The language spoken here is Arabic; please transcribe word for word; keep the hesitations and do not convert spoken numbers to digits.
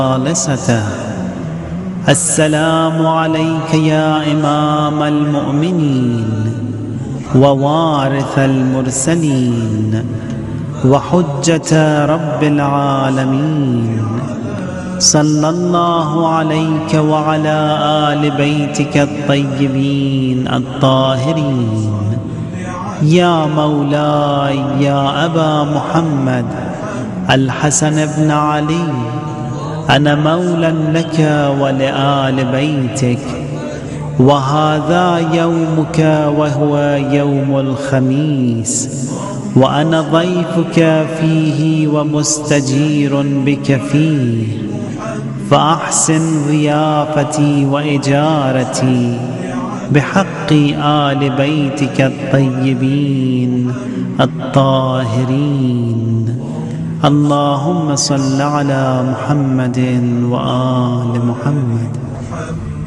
خالصته. السلام عليك يا إمام المؤمنين ووارث المرسلين وحجة رب العالمين. صلى الله عليك وعلى آل بيتك الطيبين الطاهرين. يا مولاي يا أبا محمد الحسن بن علي، أنا مولى لك ولآل بيتك، وهذا يومك وهو يوم الخميس، وأنا ضيفك فيه ومستجير بك فيه، فأحسن ضيافتي وإجارتي بحق آل بيتك الطيبين الطاهرين. اللهم صل على محمد وآل محمد.